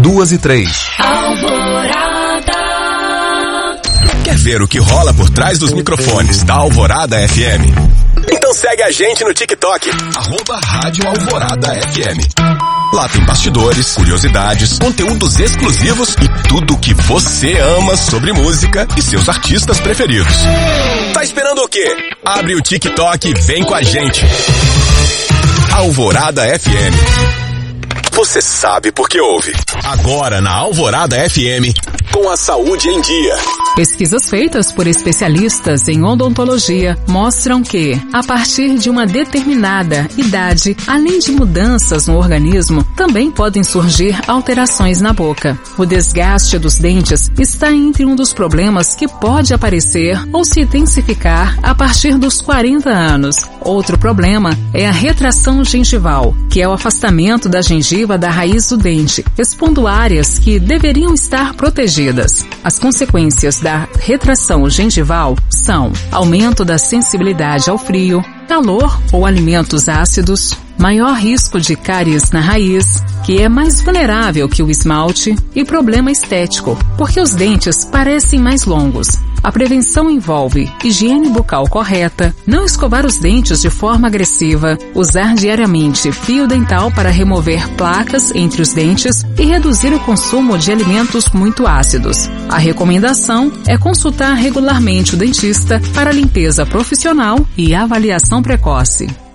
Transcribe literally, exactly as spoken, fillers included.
duas e três. Alvorada. Quer ver o que rola por trás dos microfones da Alvorada F M? Então segue a gente no TikTok, arroba Rádio Alvorada F M. Lá tem bastidores, curiosidades, conteúdos exclusivos e tudo o que você ama sobre música e seus artistas preferidos. Tá esperando o quê? Abre o TikTok e vem com a gente. Alvorada F M. Você sabe por que ouve. Agora na Alvorada F M, com a saúde em dia. Pesquisas feitas por especialistas em odontologia mostram que, a partir de uma determinada idade, além de mudanças no organismo, também podem surgir alterações na boca. O desgaste dos dentes está entre um dos problemas que pode aparecer ou se intensificar a partir dos quarenta anos. Outro problema é a retração gengival, que é o afastamento da gengiva da raiz do dente, expondo áreas que deveriam estar protegidas. As consequências da retração gengival são aumento da sensibilidade ao frio, calor ou alimentos ácidos, maior risco de cáries na raiz, que é mais vulnerável que o esmalte, e problema estético, porque os dentes parecem mais longos. A prevenção envolve higiene bucal correta, não escovar os dentes de forma agressiva, usar diariamente fio dental para remover placas entre os dentes e reduzir o consumo de alimentos muito ácidos. A recomendação é consultar regularmente o dentista para limpeza profissional e avaliação precoce.